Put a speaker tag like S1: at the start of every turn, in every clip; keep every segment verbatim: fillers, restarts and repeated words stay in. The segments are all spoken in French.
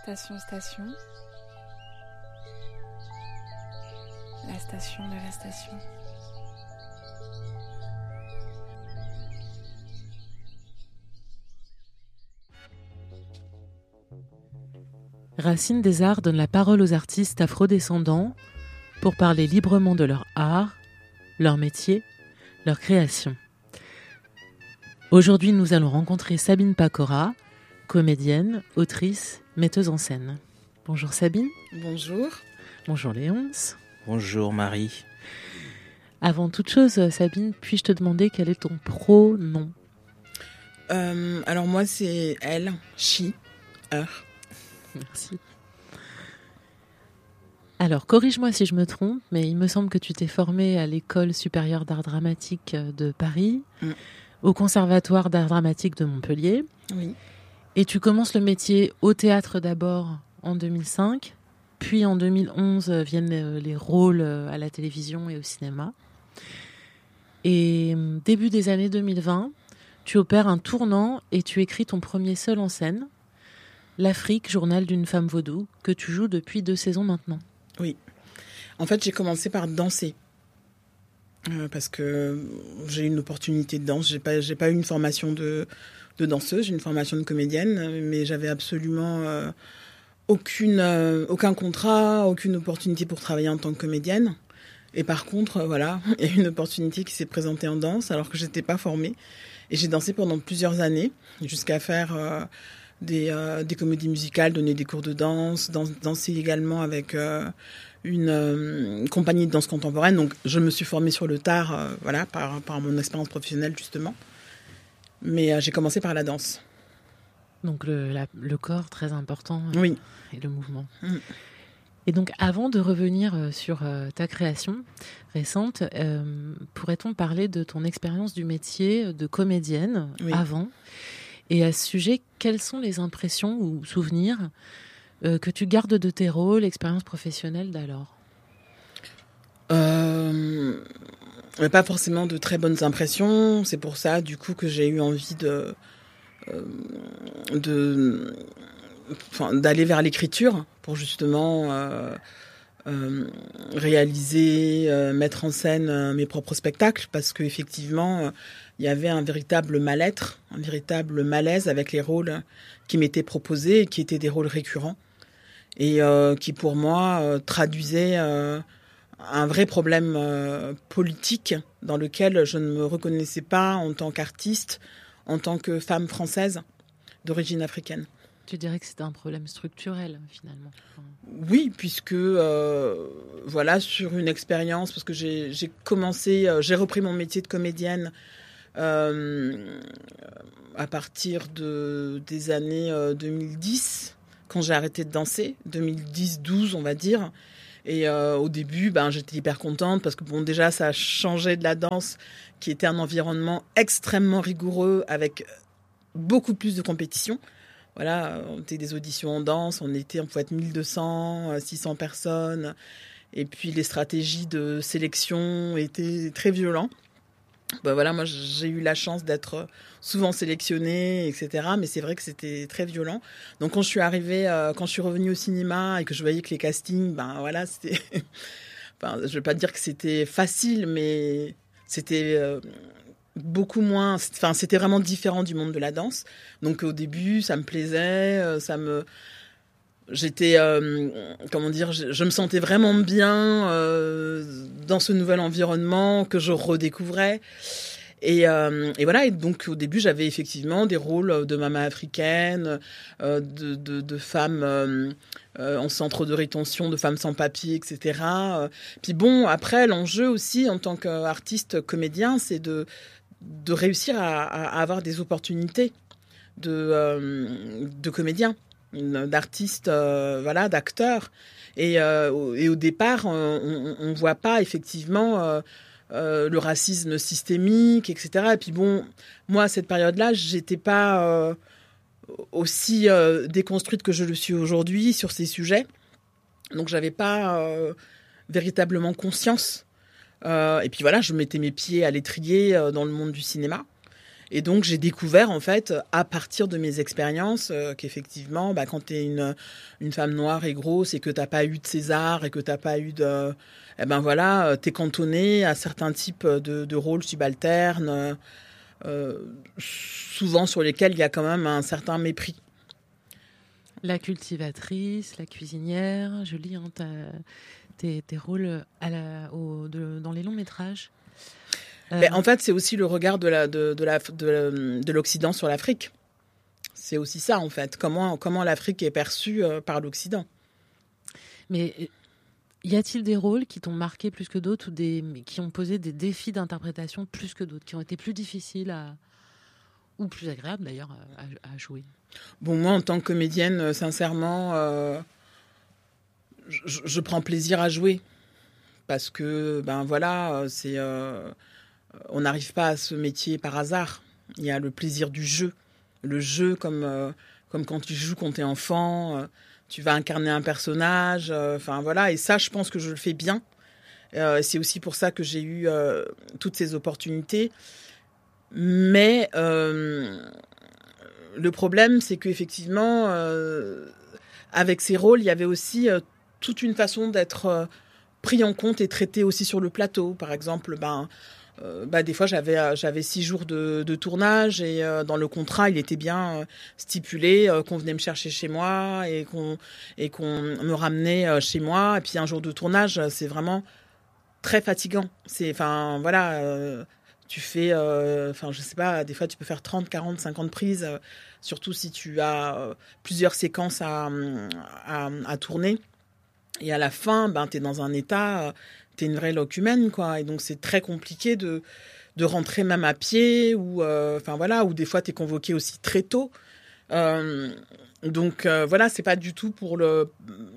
S1: Station, station. La station de la station.
S2: Racines des Arts donne la parole aux artistes afrodescendants pour parler librement de leur art, leur métier, leur création. Aujourd'hui, nous allons rencontrer Sabine Pacora, comédienne, autrice, metteuse en scène. Bonjour Sabine.
S3: Bonjour.
S2: Bonjour Léonce.
S4: Bonjour Marie.
S2: Avant toute chose, Sabine, puis-je te demander quel est ton pronom ?
S3: euh, Alors moi, c'est elle, she, her.
S2: Merci. Alors, corrige-moi si je me trompe, mais il me semble que tu t'es formée à l'École supérieure d'art dramatique de Paris, mm. au Conservatoire d'art dramatique de Montpellier.
S3: Oui.
S2: Et tu commences le métier au théâtre d'abord en deux mille cinq, puis en deux mille onze viennent les rôles à la télévision et au cinéma. Et début des années deux mille vingt, tu opères un tournant et tu écris ton premier seul en scène, L'Afrique, journal d'une femme vaudou, que tu joues depuis deux saisons maintenant.
S3: Oui. En fait, j'ai commencé par danser. Euh, parce que j'ai eu une opportunité de danse. J'ai pas, j'ai pas eu une formation de, de danseuse, j'ai une formation de comédienne, mais j'avais absolument euh, aucune, euh, aucun contrat, aucune opportunité pour travailler en tant que comédienne. Et par contre, euh, voilà, il y a une opportunité qui s'est présentée en danse alors que j'étais pas formée. Et j'ai dansé pendant plusieurs années, jusqu'à faire euh, des, euh, des comédies musicales, donner des cours de danse, dans, danser également avec euh, une, euh, une compagnie de danse contemporaine. Donc je me suis formée sur le tard, euh, voilà, par, par mon expérience professionnelle justement. Mais euh, j'ai commencé par la danse.
S2: Donc le, la, le corps, très important. Euh,
S3: oui.
S2: Et le mouvement.
S3: Mm.
S2: Et donc, avant de revenir sur euh, ta création récente, euh, pourrait-on parler de ton expérience du métier de comédienne
S3: oui.
S2: avant ? Et à ce sujet, quelles sont les impressions ou souvenirs euh, que tu gardes de tes rôles, expérience professionnelle d'alors ?
S3: euh, Pas forcément de très bonnes impressions. C'est pour ça, du coup, que j'ai eu envie de... Euh, de Enfin, d'aller vers l'écriture pour justement euh, euh, réaliser, euh, mettre en scène euh, mes propres spectacles, parce qu'effectivement, euh, il y avait un véritable mal-être, un véritable malaise avec les rôles qui m'étaient proposés et qui étaient des rôles récurrents et euh, qui, pour moi, euh, traduisaient euh, un vrai problème euh, politique dans lequel je ne me reconnaissais pas en tant qu'artiste, en tant que femme française d'origine africaine.
S2: Tu dirais que c'était un problème structurel, finalement. Enfin...
S3: Oui, puisque, euh, voilà, sur une expérience, parce que j'ai, j'ai commencé, euh, j'ai repris mon métier de comédienne euh, à partir de, des années euh, deux mille dix, quand j'ai arrêté de danser, deux mille dix douze, on va dire. Et euh, au début, ben, j'étais hyper contente, parce que, bon, déjà, ça a changé de la danse, qui était un environnement extrêmement rigoureux, avec beaucoup plus de compétition. Voilà, on était des auditions en danse, on était, on pouvait être mille deux cents, six cents personnes. Et puis les stratégies de sélection étaient très violentes. Ben voilà, moi j'ai eu la chance d'être souvent sélectionnée, et cetera. Mais c'est vrai que c'était très violent. Donc quand je suis arrivée, euh, quand je suis revenue au cinéma et que je voyais que les castings, ben voilà, c'était... enfin, je vais pas dire que c'était facile, mais c'était... Euh... beaucoup moins, enfin c'était vraiment différent du monde de la danse. Donc au début ça me plaisait, ça me, j'étais, euh, comment dire, je, je me sentais vraiment bien euh, dans ce nouvel environnement que je redécouvrais. Et, euh, et voilà, et donc au début j'avais effectivement des rôles de maman africaine, euh, de, de, de femmes euh, euh, en centre de rétention, de femmes sans papier, et cetera. Puis bon, après l'enjeu aussi en tant qu'artiste comédien, c'est de de réussir à, à avoir des opportunités de, euh, de comédiens, d'artistes, euh, voilà, d'acteurs. Et, euh, et au départ, on ne voit pas effectivement euh, euh, le racisme systémique, et cetera. Et puis bon, moi, à cette période-là, je n'étais pas euh, aussi euh, déconstruite que je le suis aujourd'hui sur ces sujets. Donc, je n'avais pas euh, véritablement conscience. Euh, et puis voilà, je mettais mes pieds à l'étrier euh, dans le monde du cinéma. Et donc, j'ai découvert, en fait, à partir de mes expériences, euh, qu'effectivement, bah, quand tu es une, une femme noire et grosse et que tu n'as pas eu de César et que tu n'as pas eu de... Eh ben voilà, tu es cantonnée à certains types de, de rôles subalternes, euh, souvent sur lesquels il y a quand même un certain mépris.
S2: La cultivatrice, la cuisinière, je lis hein, ta, tes, tes rôles à la, au, de, dans les longs métrages. Euh...
S3: En fait, c'est aussi le regard de, la, de, de, la, de, de l'Occident sur l'Afrique. C'est aussi ça, en fait. Comment, comment l'Afrique est perçue euh, par l'Occident.
S2: Mais y a-t-il des rôles qui t'ont marqué plus que d'autres ou des, qui ont posé des défis d'interprétation plus que d'autres, qui ont été plus difficiles à, ou plus agréables d'ailleurs à, à jouer?
S3: Bon, moi, en tant que comédienne, sincèrement, euh, je, je prends plaisir à jouer. Parce que, ben voilà, c'est, euh, on n'arrive pas à ce métier par hasard. Il y a le plaisir du jeu. Le jeu, comme, euh, comme quand tu joues quand tu es enfant, euh, tu vas incarner un personnage. Enfin, euh, voilà. Et ça, je pense que je le fais bien. Euh, c'est aussi pour ça que j'ai eu euh, toutes ces opportunités. Mais... Euh, Le problème, c'est qu'effectivement, euh, avec ces rôles, il y avait aussi euh, toute une façon d'être euh, pris en compte et traité aussi sur le plateau. Par exemple, ben, euh, ben, des fois, j'avais, euh, j'avais six jours de, de tournage et euh, dans le contrat, il était bien euh, stipulé euh, qu'on venait me chercher chez moi et qu'on, et qu'on me ramenait euh, chez moi. Et puis, un jour de tournage, c'est vraiment très fatigant. C'est, enfin, voilà... Euh, Tu fais, enfin, euh, je sais pas, des fois, tu peux faire trente, quarante, cinquante prises, euh, surtout si tu as euh, plusieurs séquences à, à, à tourner. Et à la fin, ben, tu es dans un état, euh, tu es une vraie locumène, quoi. Et donc, c'est très compliqué de, de rentrer même à pied, ou, enfin, euh, voilà, ou des fois, tu es convoqué aussi très tôt. Euh, donc, euh, voilà, c'est pas du tout pour le...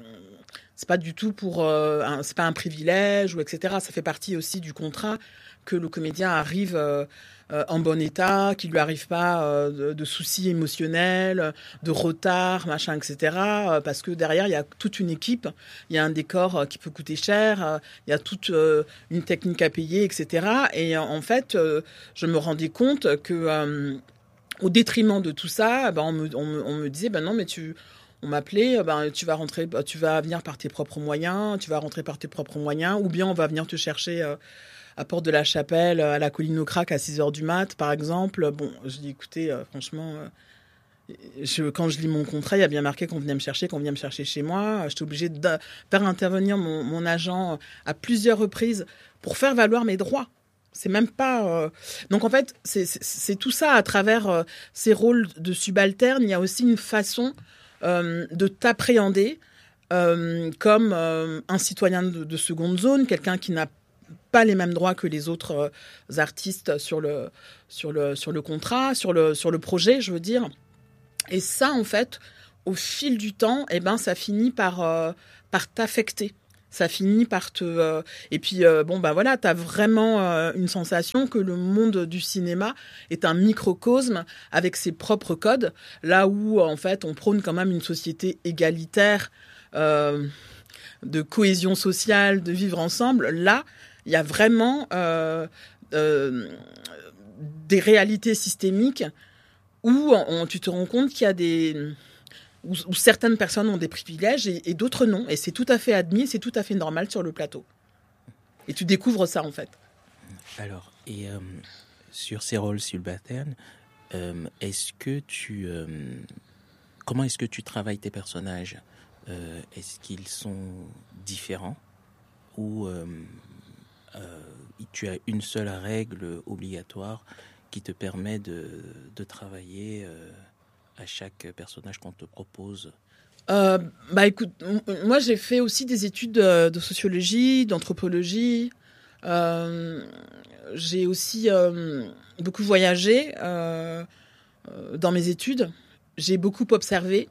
S3: C'est pas du tout pour... Euh, un, c'est pas un privilège, ou et cetera. Ça fait partie aussi du contrat que le comédien arrive euh, euh, en bon état, qu'il lui arrive pas euh, de, de soucis émotionnels, de retard, machin, et cetera. Euh, parce que derrière, il y a toute une équipe, il y a un décor euh, qui peut coûter cher, euh, il y a toute euh, une technique à payer, et cetera. Et euh, en fait, euh, je me rendais compte que, euh, au détriment de tout ça, ben, on, me, on, me, on me disait, ben non, mais tu... On m'appelait, ben, tu vas rentrer, tu vas venir par tes propres moyens, tu vas rentrer par tes propres moyens, ou bien on va venir te chercher euh, à Porte de la Chapelle, à la Colline au Crac à six heures du mat, par exemple. Bon, je dis, écoutez, euh, franchement, euh, je, quand je lis mon contrat, il y a bien marqué qu'on venait me chercher, qu'on venait me chercher chez moi. J'étais obligée de faire intervenir mon, mon agent à plusieurs reprises pour faire valoir mes droits. C'est même pas... Euh... Donc, en fait, c'est, c'est, c'est tout ça à travers euh, ces rôles de subalterne. Il y a aussi une façon... Euh, de t'appréhender euh, comme euh, un citoyen de, de seconde zone, quelqu'un qui n'a pas les mêmes droits que les autres euh, artistes sur le, sur, le, sur le contrat, sur le, sur le projet, je veux dire. Et ça, en fait, au fil du temps, eh ben, ça finit par, euh, par t'affecter. Ça finit par te... Euh, et puis, euh, bon, ben voilà, tu as vraiment euh, une sensation que le monde du cinéma est un microcosme avec ses propres codes, là où, en fait, on prône quand même une société égalitaire, euh, de cohésion sociale, de vivre ensemble. Là, il y a vraiment euh, euh, des réalités systémiques où on, tu te rends compte qu'il y a des... Où, où certaines personnes ont des privilèges et, et d'autres non. Et c'est tout à fait admis, c'est tout à fait normal sur le plateau. Et tu découvres ça, en fait.
S4: Alors, et euh, sur ces rôles subalternes, euh, est-ce que tu... Euh, comment est-ce que tu travailles tes personnages ? euh, Est-ce qu'ils sont différents ? Ou euh, euh, tu as une seule règle obligatoire qui te permet de, de travailler... Euh, à chaque personnage qu'on te propose?
S3: euh, Bah écoute, m- moi j'ai fait aussi des études de, de sociologie, d'anthropologie. Euh, j'ai aussi euh, beaucoup voyagé euh, euh, dans mes études. J'ai beaucoup observé.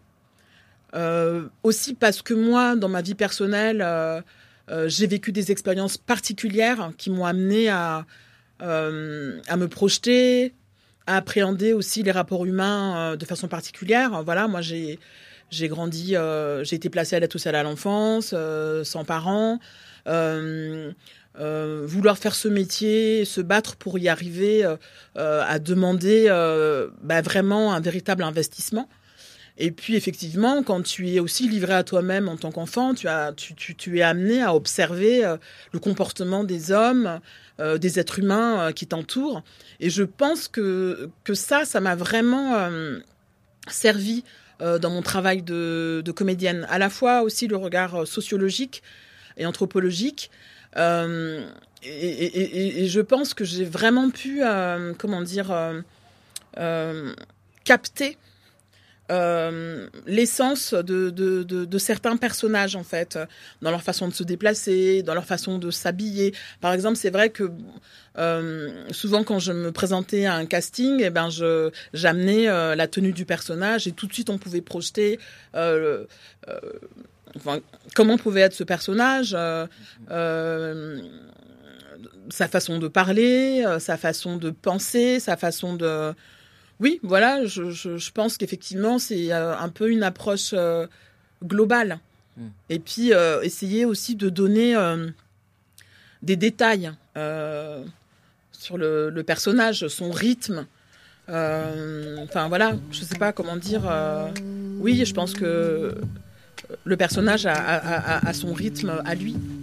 S3: Euh, aussi parce que moi, dans ma vie personnelle, euh, euh, j'ai vécu des expériences particulières qui m'ont amené à, euh, à me projeter, à appréhender aussi les rapports humains euh, de façon particulière. Voilà, moi j'ai j'ai grandi, euh, j'ai été placée à l'aide sociale à l'enfance, euh, sans parents. Euh, euh, vouloir faire ce métier, se battre pour y arriver, euh, euh, à demander euh, bah, vraiment un véritable investissement. Et puis effectivement, quand tu es aussi livré à toi-même en tant qu'enfant, tu, as, tu, tu, tu es amené à observer euh, le comportement des hommes, euh, des êtres humains euh, qui t'entourent. Et je pense que, que ça, ça m'a vraiment euh, servi euh, dans mon travail de, de comédienne. À la fois aussi le regard sociologique et anthropologique. Euh, et, et, et, et je pense que j'ai vraiment pu, euh, comment dire, euh, euh, capter Euh, l'essence de, de, de, de certains personnages, en fait, dans leur façon de se déplacer, dans leur façon de s'habiller. Par exemple, c'est vrai que euh, souvent, quand je me présentais à un casting, eh ben, je, j'amenais euh, la tenue du personnage et tout de suite, on pouvait projeter euh, euh, enfin, comment pouvait être ce personnage, euh, euh, sa façon de parler, euh, sa façon de penser, sa façon de... Oui, voilà, je, je, je pense qu'effectivement, c'est euh, un peu une approche euh, globale. Mmh. Et puis, euh, essayer aussi de donner euh, des détails euh, sur le, le personnage, son rythme. Euh, enfin, voilà, je ne sais pas comment dire. Euh, oui, je pense que le personnage a, a, a, a son rythme à lui.